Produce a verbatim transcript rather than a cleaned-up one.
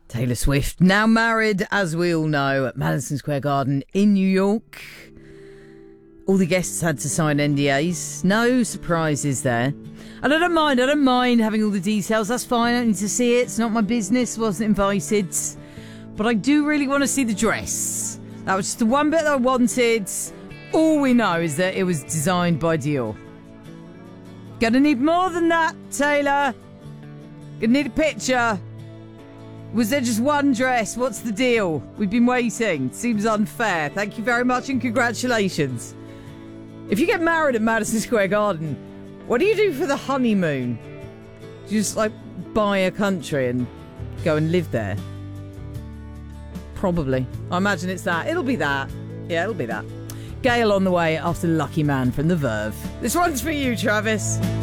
Taylor Swift, now married, as we all know, at Madison Square Garden in New York. All the guests had to sign N D As. No surprises there. And I don't mind, I don't mind having all the details. That's fine, I don't need to see it. It's not my business, wasn't invited. But I do really want to see the dress. That was just the one bit that I wanted. All we know is that it was designed by Dior. Gonna need more than that, Taylor. Gonna need a picture. Was there just one dress? What's the deal? We've been waiting. Seems unfair. Thank you very much and congratulations. If you get married at Madison Square Garden, what do you do for the honeymoon? Do you just, like, buy a country and go and live there? Probably. I imagine it's that. It'll be that. Yeah, it'll be that. Gail on the way after Lucky Man from The Verve. This one's for you, Travis.